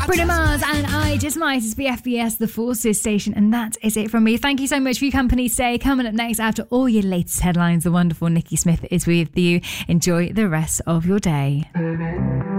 Bruno Mars and I Just Might is BFBS, the Forces station, and that is it from me. Thank you so much for your company today. Coming up next, after all your latest headlines, the wonderful Nikki Smith is with you. Enjoy the rest of your day.